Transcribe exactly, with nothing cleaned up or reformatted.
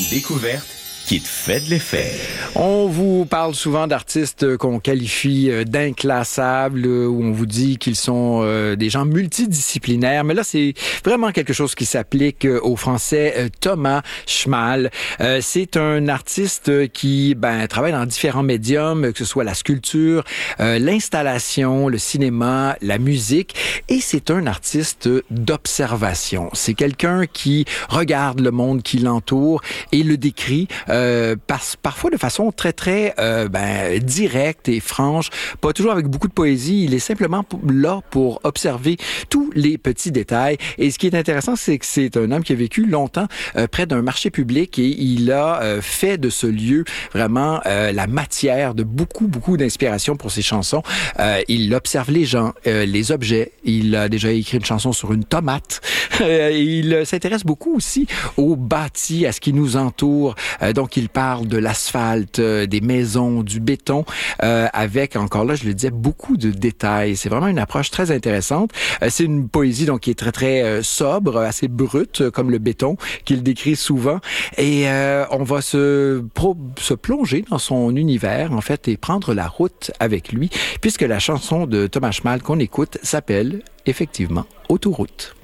découverte qui te fait de l'effet. On vous parle souvent d'artistes qu'on qualifie d'inclassables, où on vous dit qu'ils sont euh, des gens multidisciplinaires. Mais là, c'est vraiment quelque chose qui s'applique au Français Thomas Schmal. Euh, c'est un artiste qui ben, travaille dans différents médiums, que ce soit la sculpture, euh, l'installation, le cinéma, la musique. Et c'est un artiste d'observation. C'est quelqu'un qui regarde le monde qui l'entoure et le décrit Euh, par, parfois de façon très, très euh, ben, directe et franche, pas toujours avec beaucoup de poésie. Il est simplement pour, là pour observer tous les petits détails. Et ce qui est intéressant, c'est que c'est un homme qui a vécu longtemps euh, près d'un marché public et il a euh, fait de ce lieu vraiment euh, la matière de beaucoup, beaucoup d'inspiration pour ses chansons. Euh, il observe les gens, euh, les objets. Il a déjà écrit une chanson sur une tomate. Euh, il s'intéresse beaucoup aussi aux bâtis, à ce qui nous entoure. Euh, donc, il parle de l'asphalte, euh, des maisons, du béton, euh, avec, encore là, je le disais, beaucoup de détails. C'est vraiment une approche très intéressante. Euh, c'est une poésie donc qui est très, très euh, sobre, assez brute, euh, comme le béton, qu'il décrit souvent. Et euh, on va se, pro- se plonger dans son univers, en fait, et prendre la route avec lui, puisque la chanson de Thomas Schmal qu'on écoute s'appelle, effectivement, Autoroute.